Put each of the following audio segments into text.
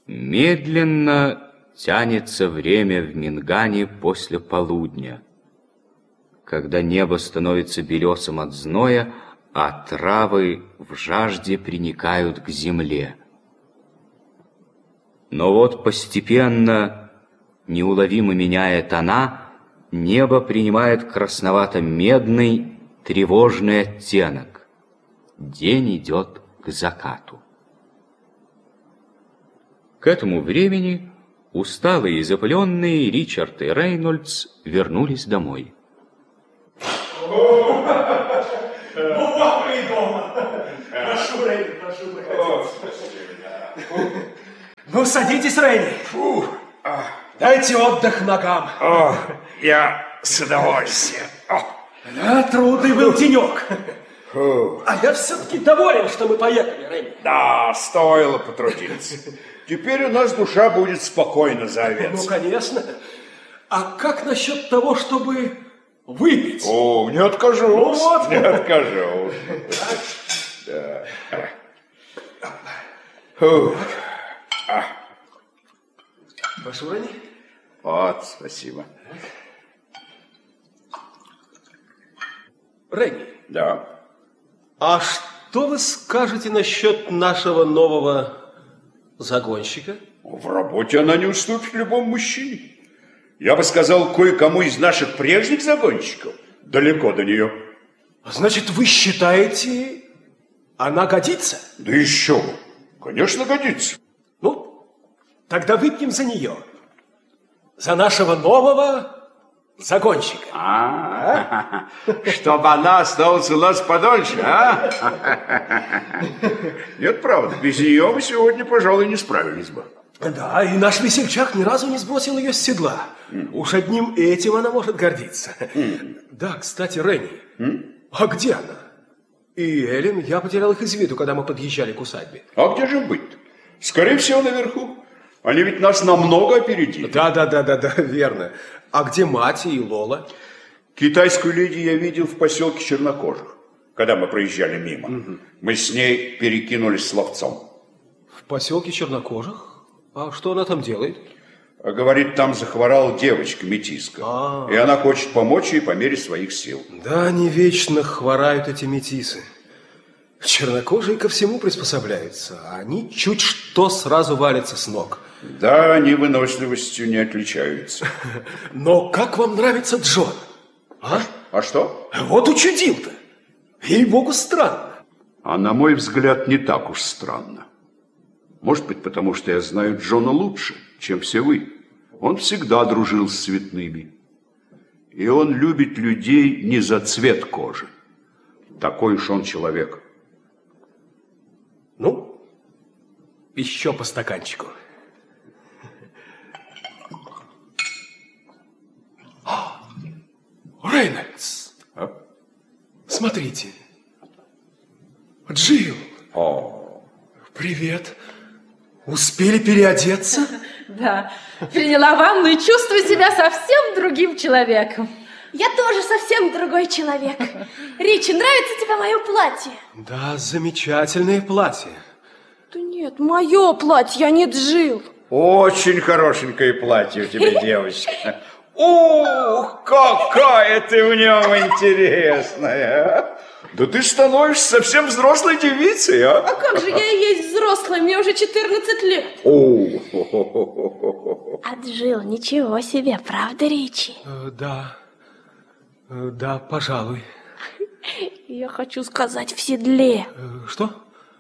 Медленно тянется время в Мингане после полудня, когда небо становится белесым от зноя, а травы в жажде приникают к земле. Но вот постепенно, неуловимо меняя тона, небо принимает красновато-медный, тревожный оттенок. День идет к закату. К этому времени усталые и запыленные Ричард и Рейнольдс вернулись домой. Ну, вам и дома. Прошу, Рейни, прошу, проходите. Ну, садитесь, Рейни. Дайте отдых ногам. Я с удовольствием. Да, трудный был денек. А я все-таки доволен, что мы поехали, Рейни. Да, стоило потрудиться. Теперь у нас душа будет спокойна за овец. Ну, конечно. А как насчет того, чтобы выпить? О, не откажусь. Ну, вот. Не откажусь. Прошу, Рейни. Вот, спасибо. Рейни. Да. А что вы скажете насчет нашего нового загонщика? В работе она не уступит любому мужчине. Я бы сказал, кое-кому из наших прежних загонщиков далеко до нее. Значит, вы считаете, она годится? Да еще бы. Конечно, годится. Ну, тогда выпьем за нее. За нашего нового загонщика. Чтобы она осталась у нас подольше, а? Нет, правда, без нее мы сегодня, пожалуй, не справились бы. Да, и наш весельчак ни разу не сбросил ее с седла. Уж одним этим она может гордиться. Да, кстати, Ренни, а где она? И Эллен, я потерял их из виду, когда мы подъезжали к усадьбе. А где же быть? Скорее всего, наверху. Они ведь нас намного опередили. Да, верно. А где мать и Лола? Китайскую леди я видел в поселке Чернокожих, когда мы проезжали мимо. Мы с ней перекинулись словцом. В поселке Чернокожих? А что она там делает? Говорит, там захворала девочка-метиска. И она хочет помочь ей по мере своих сил. Да, они вечно хворают, эти метисы. Чернокожие ко всему приспособляются, а они чуть что сразу валятся с ног. Да, они выносливостью не отличаются. Но как вам нравится Джон? А что? Вот учудил-то. Ей-богу, странно. А на мой взгляд, не так уж странно. Может быть, потому что я знаю Джона лучше, чем все вы. Он всегда дружил с цветными. И он любит людей не за цвет кожи. Такой уж он человек. Ну, еще по стаканчику. Рейнольдс, смотрите. Джилл. Привет. Успели переодеться? Да, приняла ванну и чувствую себя совсем другим человеком. Я тоже совсем другой человек. Ричи, нравится тебе мое платье? Да, замечательное платье. Да нет, мое платье, а не Джилл. Очень хорошенькое платье у тебя, девочка. Ух, какая ты в нем интересная. Да ты становишься совсем взрослой девицей, а? А как же, я и есть взрослая, мне уже 14 лет. А Джилл, ничего себе, правда, Ричи? Да, пожалуй. Я хочу сказать, в седле. Что?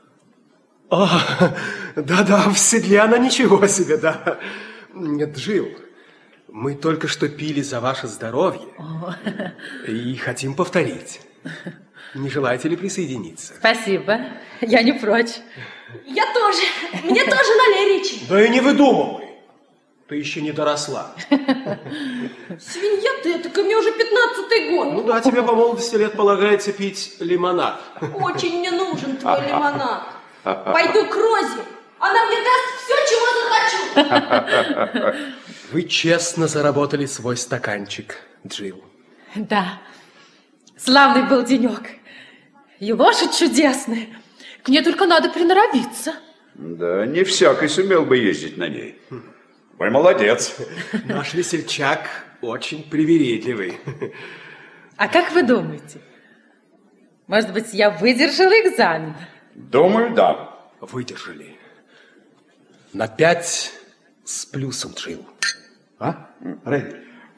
Да, в седле она ничего себе, да. Джилл, мы только что пили за ваше здоровье и хотим повторить. Не желаете ли присоединиться? Спасибо, я не прочь. Я тоже. Мне тоже налей, Ричи. Да и не выдумывай. Ты еще не доросла. Свинья ты, это мне уже 15-й год. Ну да, тебе по молодости лет полагается пить лимонад. Очень мне нужен твой лимонад. Пойду к Розе. Она мне даст все, чего захочу. Вы честно заработали свой стаканчик, Джилл. Да, славный был денек. И лошадь чудесная. К ней только надо приноровиться. Да, не всякий сумел бы ездить на ней. Вы молодец. Наш весельчак очень привередливый. А как вы думаете? Может быть, я выдержала экзамен? Думаю, да. Выдержали. На 5 с плюсом, Джилл. А, Рэнни?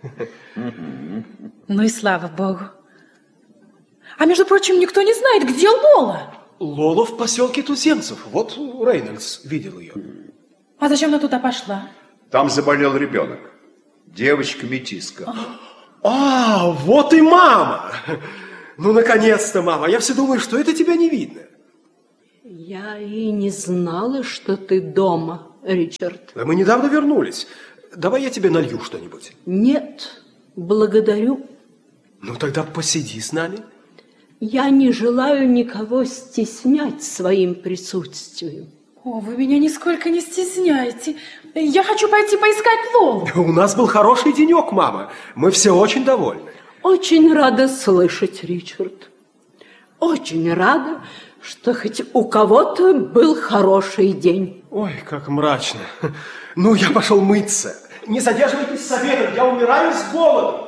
Ну и слава богу. А между прочим, никто не знает, где Лола. Лола в поселке туземцев. Вот Рейнольдс видел ее. А зачем она туда пошла? Там заболел ребенок. Девочка-метиска. А, вот и мама. Ну, наконец-то, мама. Я все думаю, что это тебя не видно. Я и не знала, что ты дома, Ричард. Да мы недавно вернулись. Давай я тебе налью что-нибудь. Нет, благодарю. Ну, тогда посиди с нами. Я не желаю никого стеснять своим присутствием. О, вы меня нисколько не стесняете. Я хочу пойти поискать Лолу. У нас был хороший денек, мама. Мы все очень довольны. Очень рада слышать, Ричард. Очень рада, что хоть у кого-то был хороший день. Ой, как мрачно. Ну, я пошел мыться. Не задерживайтесь с обедом, я умираю с голоду.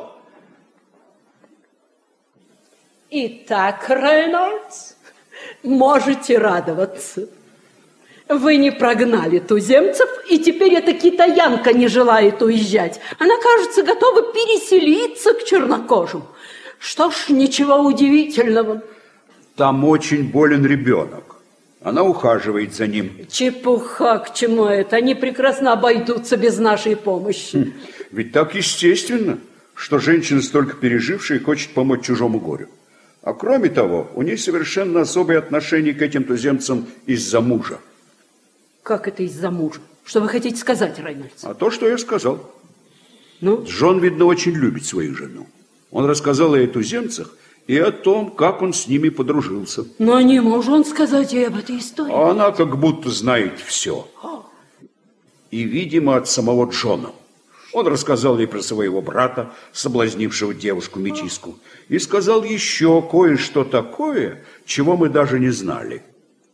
Итак, Рейнольдс, можете радоваться. Вы не прогнали туземцев, и теперь эта китаянка не желает уезжать. Она, кажется, готова переселиться к чернокожим. Что ж, ничего удивительного. Там очень болен ребенок. Она ухаживает за ним. Чепуха, к чему это? Они прекрасно обойдутся без нашей помощи. Ведь так естественно, что женщина, столько пережившая, хочет помочь чужому горю. А кроме того, у ней совершенно особое отношение к этим туземцам из-за мужа. Как это из-за мужа? Что вы хотите сказать, Рейнольдс? А то, что я сказал. Ну? Джон, видно, очень любит свою жену. Он рассказал ей о туземцах и о том, как он с ними подружился. Но не может он сказать ей об этой истории. А она как будто знает все. И, видимо, от самого Джона. Он рассказал ей про своего брата, соблазнившего девушку-метиску, и сказал еще кое-что такое, чего мы даже не знали.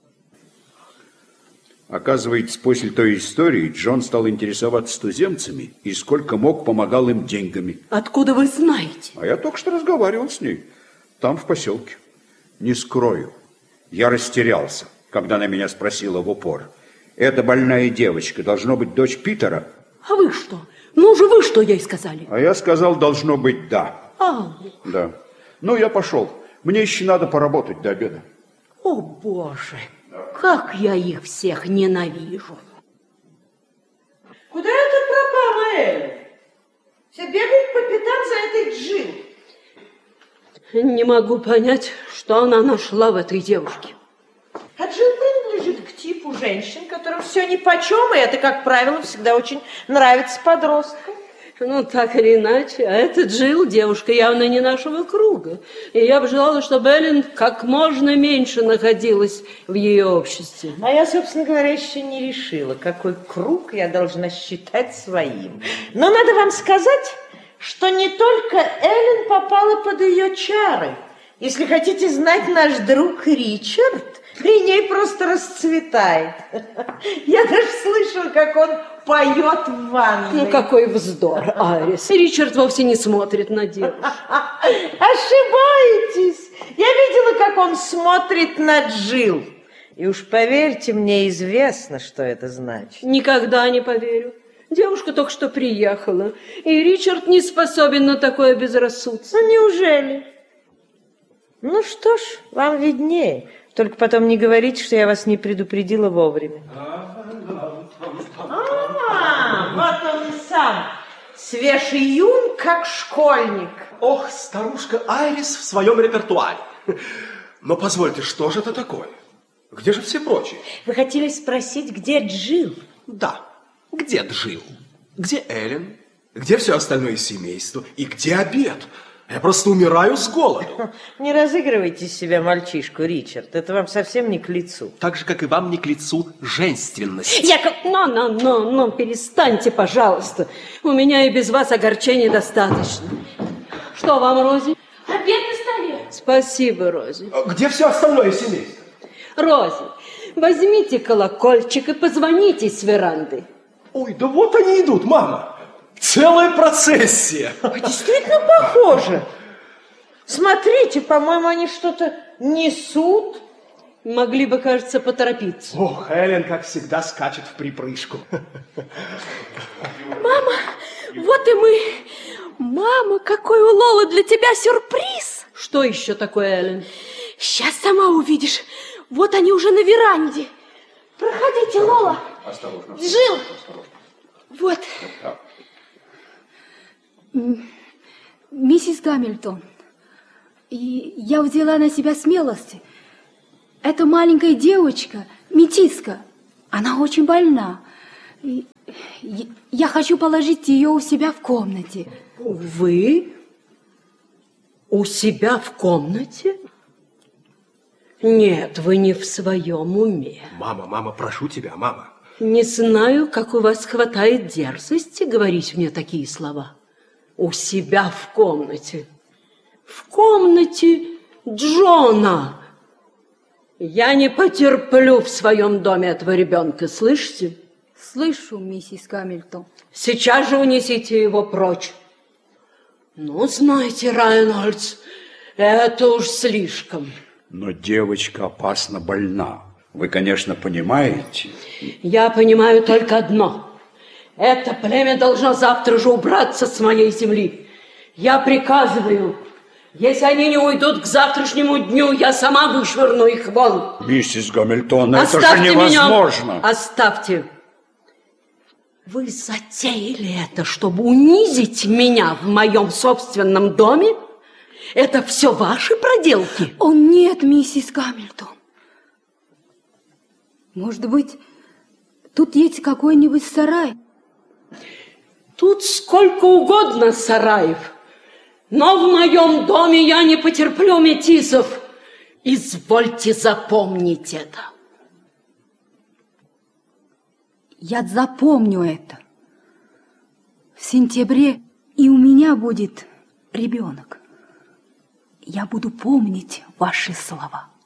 Оказывается, после той истории Джон стал интересоваться туземцами и сколько мог помогал им деньгами. Откуда вы знаете? А я только что разговаривал с ней, там, в поселке. Не скрою, я растерялся, когда она меня спросила в упор. Эта больная девочка должно быть дочь Питера? А вы что? Ну же вы что ей сказали? А я сказал, должно быть да. Да. Ну, я пошел. Мне еще надо поработать до обеда. О, Боже, как я их всех ненавижу. Куда это пропала Эллен? Все бегают по пятам за этой Джилл. Не могу понять, что она нашла в этой девушке. А Джилл принадлежит к типу женщин, которым все нипочем, и это, как правило, всегда очень нравится подросткам. Ну, так или иначе, а эта Джилл девушка явно не нашего круга. И я бы желала, чтобы Эллен как можно меньше находилась в ее обществе. А я, собственно говоря, еще не решила, какой круг я должна считать своим. Но надо вам сказать, что не только Эллен попала под ее чары. Если хотите знать, наш друг Ричард при ней просто расцветает. Я даже слышала, как он поет в ванной. Ну, какой вздор, Айрис. Ричард вовсе не смотрит на девушек. Ошибаетесь. Я видела, как он смотрит на Джилл. И уж поверьте, мне известно, что это значит. Никогда не поверю. Девушка только что приехала, и Ричард не способен на такое безрассудство. Ну, неужели? Ну что ж, вам виднее. Только потом не говорите, что я вас не предупредила вовремя. Вот он и сам. Свеж и юн, как школьник. Ох, старушка Айрис в своем репертуаре. Но позвольте, что же это такое? Где же все прочие? Вы хотели спросить, где Джилл? Да, где Джилл? Где Эллен? Где все остальное семейство? И где обед? Я просто умираю с голоду. Не разыгрывайте из себя мальчишку, Ричард. Это вам совсем не к лицу. Так же, как и вам не к лицу женственность. Яков, ну, перестаньте, пожалуйста. У меня и без вас огорчений достаточно. Что вам, Рози? Обед на столе. Спасибо, Рози. Где все остальное семейство? Рози, Возьмите колокольчик и позвоните с веранды. Ой, да вот они идут, мама. Целая процессия. Действительно похоже. Смотрите, по-моему, они что-то несут. Могли бы, кажется, поторопиться. Ох, Эллен, как всегда, скачет в припрыжку. Мама, вот и мы. Мама, какой у Лолы для тебя сюрприз. Что еще такое, Эллен? Сейчас сама увидишь. Вот они уже на веранде. Проходите, Лола. Осторожно. Джилл. Вот. Миссис Гамильтон, и я взяла на себя смелость. Эта маленькая девочка, метиска, она очень больна. И я хочу положить ее у себя в комнате. Вы? У себя в комнате? Нет, вы не в своем уме. Мама, прошу тебя, мама. Не знаю, как у вас хватает дерзости говорить мне такие слова. У себя в комнате. В комнате Джона. Я не потерплю в своем доме этого ребенка, слышите? Слышу, миссис Гамильтон. Сейчас же унесите его прочь. Ну, знаете, Райнольдс, это уж слишком. Но девочка опасно больна. Вы, конечно, понимаете. Я понимаю только одно. Это племя должно завтра же убраться с моей земли. Я приказываю, если они не уйдут к завтрашнему дню, я сама вышвырну их вон. Миссис Гамильтон, это Оставьте же невозможно. Меня. Оставьте. Вы затеяли это, чтобы унизить меня в моем собственном доме? Это все ваши проделки? О, нет, миссис Гамильтон. Может быть, тут есть какой-нибудь сарай? Тут сколько угодно сараев. Но в моем доме я не потерплю метисов. Извольте запомнить это. Я запомню это. В сентябре и у меня будет ребенок. Я буду помнить ваши слова.